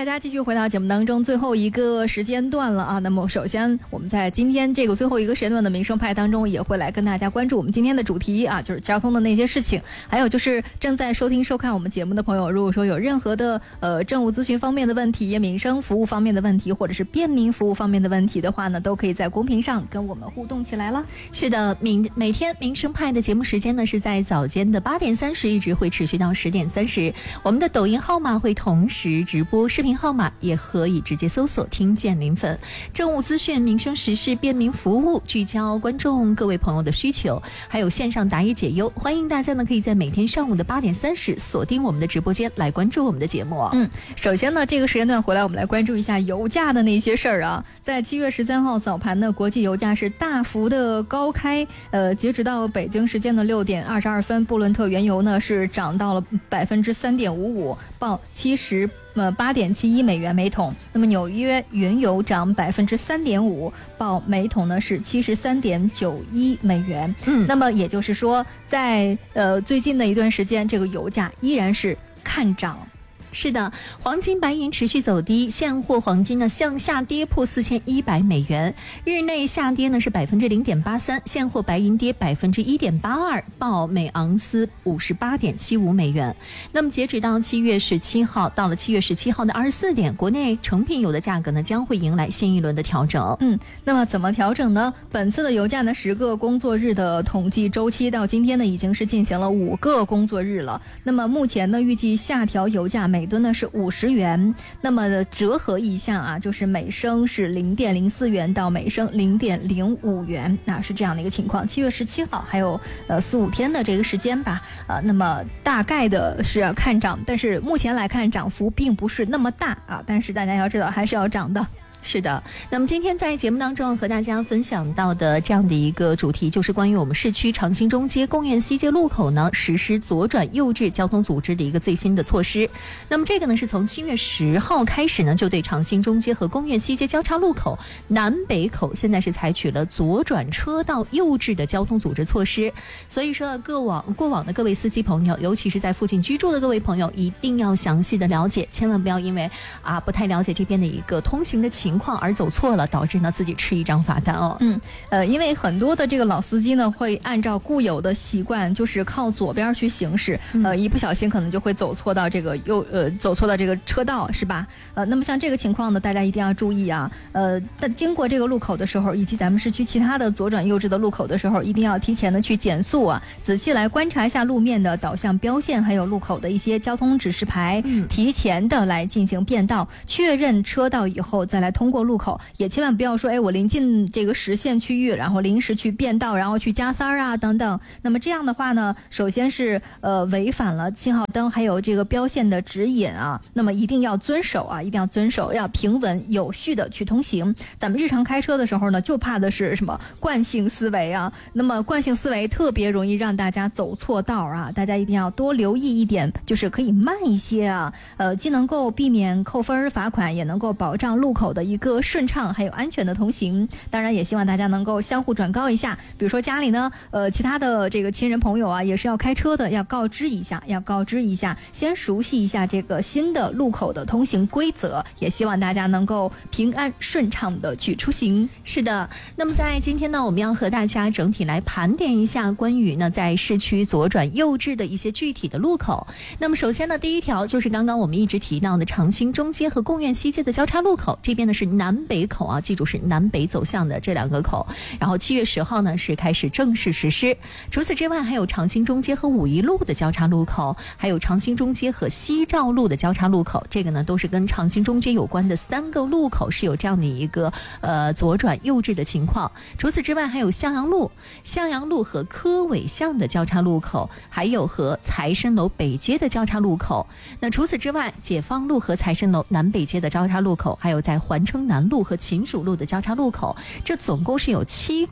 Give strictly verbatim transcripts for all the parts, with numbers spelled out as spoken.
大家继续回到节目当中最后一个时间段了啊。那么首先我们在今天这个最后一个时间段的民生派当中，也会来跟大家关注我们今天的主题啊，就是交通的那些事情，还有就是正在收听收看我们节目的朋友，如果说有任何的呃政务咨询方面的问题、民生服务方面的问题，或者是便民服务方面的问题的话呢，都可以在公屏上跟我们互动起来了。 是的，每每天民生派的节目时间呢是在早间的八点三十，一直会持续到十点三十。我们的抖音号码会同时直播，视频号码也可以直接搜索听见零粉。政务资讯、民生时事、便民服务，聚焦观众各位朋友的需求，还有线上答疑解忧。欢迎大家呢可以在每天上午的八点三十锁定我们的直播间来关注我们的节目。 嗯，首先呢，这个时间段回来，我们来关注一下油价的那些事儿啊。在七月十三号早盘呢，国际油价是大幅的高开，呃，截止到北京时间的六点二十二分，布伦特原油呢是涨到了百分之三点五五，报七十。呃，八点七一美元每桶。那么纽约原油涨百分之三点五，报每桶呢是七十三点九一美元。 嗯， 那么也就是说，在呃最近的一段时间，这个油价依然是看涨。 是的，黄金白银持续走低，现货黄金呢向下跌破四千一百美元，日内下跌呢是百分之零点八三，现货白银跌百分之一点八二，报每盎司五十八点七五美元。那么截止到七月十七号，到了七月十七号的二十四点，国内成品油的价格呢将会迎来新一轮的调整。 嗯，那么怎么调整呢？本次的油价呢，十个工作日的统计周期到今天呢已经是进行了五个工作日了。那么目前呢，预计下调油价每每吨呢是五十元，那么折合一下啊，就是每升是零点零四元到每升零点零五元，那是这样的一个情况。七月十七号还有呃四五天的这个时间吧，呃，那么大概的是要看涨，但是目前来看涨幅并不是那么大啊，但是大家要知道还是要涨的。 是的，那么今天在节目当中和大家分享到的这样的一个主题，就是关于我们市区长兴中街、贡院西街路口呢实施左转右置交通组织的一个最新的措施。那么这个呢是从七月十号开始呢，就对长兴中街和贡院西街交叉路口南北口现在是采取了左转车道右置的交通组织措施。所以说各往过往的各位司机朋友，尤其是在附近居住的各位朋友，一定要详细的了解，千万不要因为啊不太了解这边的一个通行的情况情况而走错了，导致呢自己吃一张罚单哦。 嗯，呃，因为很多的这个老司机呢，会按照固有的习惯，就是靠左边去行驶，嗯、呃，一不小心可能就会走错到这个右呃走错到这个车道，是吧？呃，那么像这个情况呢，大家一定要注意啊。呃，在经过这个路口的时候，以及咱们市区其他的左转右置的路口的时候，一定要提前的去减速啊，仔细来观察一下路面的导向标线，还有路口的一些交通指示牌，嗯、提前的来进行变道，确认车道以后再来通过路口，也千万不要说，哎，我临近这个实线区域，然后临时去变道，然后去加塞儿啊等等。那么这样的话呢，首先是呃违反了信号灯还有这个标线的指引啊，那么一定要遵守啊，一定要遵守，要平稳有序的去通行。咱们日常开车的时候呢，就怕的是什么惯性思维啊，那么惯性思维特别容易让大家走错道啊，大家一定要多留意一点，就是可以慢一些啊，呃，既能够避免扣分罚款，也能够保障路口的一个顺畅还有安全的通行。当然也希望大家能够相互转告一下，比如说家里呢呃其他的这个亲人朋友啊也是要开车的，要告知一下要告知一下先熟悉一下这个新的路口的通行规则，也希望大家能够平安顺畅的去出行。 是的，那么在今天呢，我们要和大家整体来盘点一下关于呢在市区左转右置的一些具体的路口。那么首先呢，第一条就是刚刚我们一直提到的长兴中街和贡院西街的交叉路口，这边呢是南北口啊，记住是南北走向的这两个口，然后七月十号呢是开始正式实施。除此之外，还有长兴中街和武夷路的交叉路口，还有长兴中街和西照路的交叉路口，这个呢都是跟长兴中街有关的三个路口是有这样的一个呃左转右置的情况。除此之外，还有向阳路、向阳路和科尾巷的交叉路口，还有和财神楼北街的交叉路口。那除此之外，解放路和财神楼南北街的交叉路口，还有在环城南路和秦蜀路的交叉路口，这总共是有七个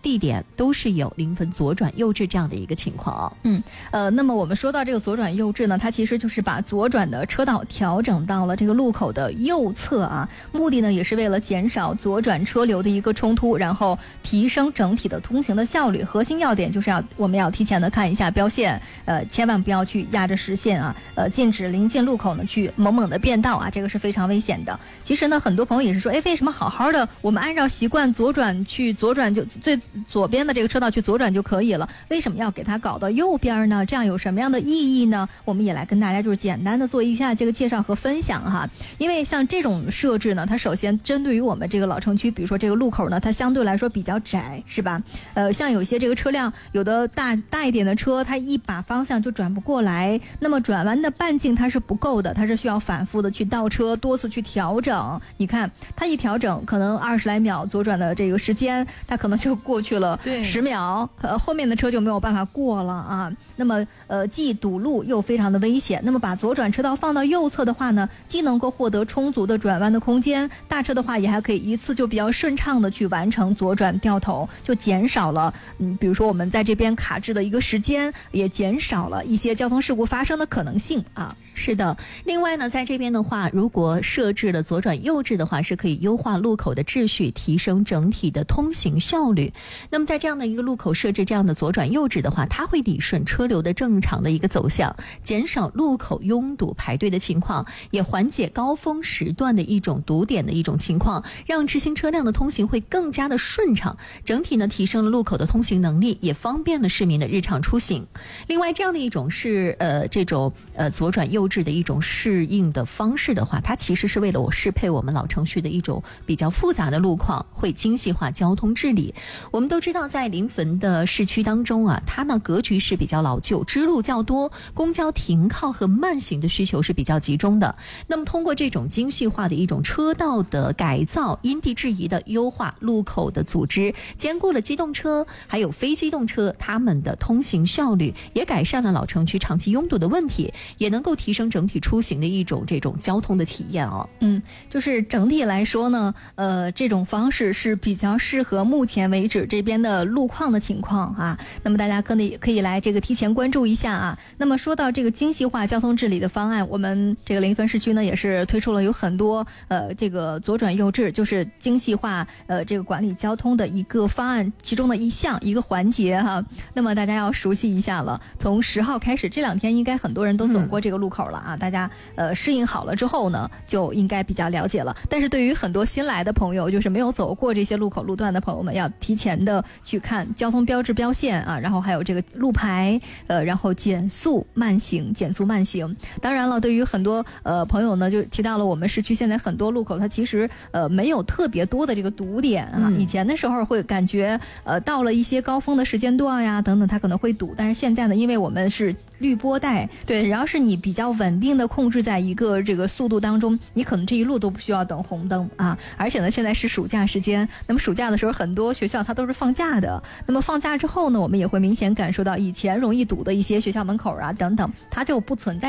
地点都是有临汾左转右置这样的一个情况啊。 嗯，呃，那么我们说到这个左转右置呢，它其实就是把左转的车道调整到了这个路口的右侧啊，目的呢也是为了减少左转车流的一个冲突，然后提升整体的通行的效率。核心要点就是要我们要提前的看一下标线，呃，千万不要去压着实线啊，呃，禁止临近路口呢去猛猛的变道啊，这个是非常危险的。其实呢，很多朋友也是说，哎，为什么好好的我们按照习惯左转去左转就最左边的这个车道去左转就可以了，为什么要给它搞到右边呢？这样有什么样的意义呢？我们也来跟大家就是简单的做一下这个介绍和分享哈。因为像这种设置呢，它首先针对于我们这个老城区，比如说这个路口呢，它相对来说比较窄，是吧？呃，像有些这个车辆，有的大大一点的车，它一把方向就转不过来，那么转弯的半径它是不够的，它是需要反复的去倒车，多次去调整。你看，它一调整，可能二十来秒左转的这个时间，它可能就过去了十秒，呃，后面的车就没有办法过了啊。那么，呃，既堵路又非常的危险。那么把左转车道放到右侧的话呢，既能够获得充足的转弯的空间，大车的话也还可以一次就比较顺畅的去完成左转掉头，就减少了，嗯，比如说我们在这边卡滞的一个时间，也减少了一些交通事故发生的可能性啊。 是的，另外呢，在这边的话，如果设置了左转右置的话，是可以优化路口的秩序，提升整体的通行效率。那么在这样的一个路口设置这样的左转右置的话，它会理顺车流的正常的一个走向，减少路口拥堵排队的情况，也缓解高峰时段的一种堵点的一种情况，让直行车辆的通行会更加的顺畅，整体呢提升了路口的通行能力，也方便了市民的日常出行。另外，这样的一种是呃这种呃左转右置的一种适应的方式的话，它其实是为了我适配我们老城区的一种比较复杂的路况，会精细化交通治理。我们都知道，在临汾的市区当中啊，它呢格局是比较老旧，支路较多，公交停靠和慢行的需求是比较集中的。那么通过这种精细化的一种车道的改造，因地制宜的优化路口的组织，兼顾了机动车还有非机动车它们的通行效率，也改善了老城区长期拥堵的问题，也能够提升整体出行的一种这种交通的体验哦。 嗯，就是整体来说呢，呃，这种方式是比较适合目前为止这边的路况的情况啊。那么大家可以可以来这个提前关注一下啊。那么说到这个精细化交通治理的方案，我们这个临汾市区呢也是推出了有很多呃这个左转右置，就是精细化呃这个管理交通的一个方案其中的一项一个环节哈。那么大家要熟悉一下了，从十号开始，这两天应该很多人都走过这个路口了啊。嗯，大家呃适应好了之后呢，就应该比较了解了。但是对于很多新来的朋友，就是没有走过这些路口路段的朋友们，要提前的去看交通标志标线啊，然后还有这个路牌，呃，然后减速慢行，减速慢行。当然了，对于很多呃朋友呢，就提到了我们市区现在很多路口，它其实呃没有特别多的这个堵点啊。嗯、以前的时候会感觉呃到了一些高峰的时间段呀等等，它可能会堵。但是现在呢，因为我们是绿波带，对，只要是你比较稳定的控制在一个这个速度当中，你可能这一路都不需要等红灯啊。而且呢，现在是暑假时间，那么暑假的时候很多学校它都是放假的，那么放假之后呢，我们也会明显感受到以前容易堵的一些学校门口啊等等，它就不存在